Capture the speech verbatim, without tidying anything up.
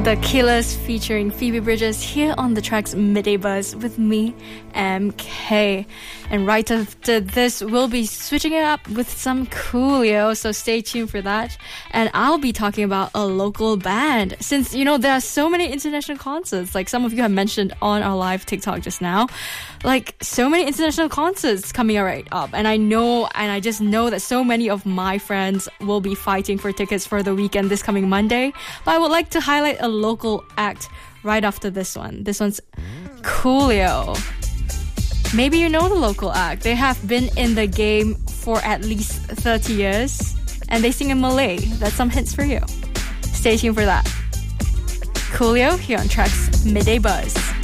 The Killers featuring Phoebe Bridgers here on the Track's Midday Buzz with me, M K. And right after this, we'll be switching it up with some Coolio, so stay tuned for that. And I'll be talking about a local band. Since, you know, there are so many international concerts, like some of you have mentioned on our live TikTok just now, like so many international concerts coming right up. And I know, and I just know that so many of my friends will be fighting for tickets for the weekend this coming Monday. But I would like to highlight a local act right after this one. This one's Coolio. Maybe you know the local act. They have been in the game for at least thirty years, and they sing in Malay. That's some hints for you. Stay tuned for that. Coolio here on Track's Midday Buzz.